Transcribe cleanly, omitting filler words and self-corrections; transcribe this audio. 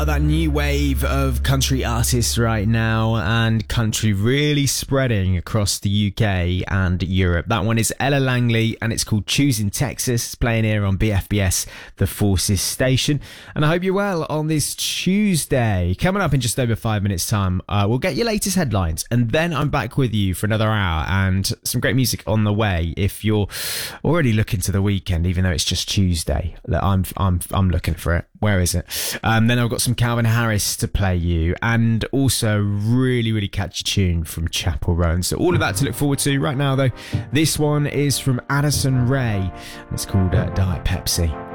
That new wave of country artists right now, and country really spreading across the UK and Europe. That one is Ella Langley and it's called Choosing Texas. It's playing here on BFBS, the Forces station. And I hope you're well on this Tuesday. Coming up in just over 5 minutes time, we'll get your latest headlines and then I'm back with you for another hour and some great music on the way. If you're already looking to the weekend, even though it's just Tuesday, I'm looking for it. Where is it? Then I've got some Calvin Harris to play you, and also really, really catchy tune from Chapel Roan. So all of that to look forward to. Right now, though, this one is from Addison Rae. It's called Diet Pepsi.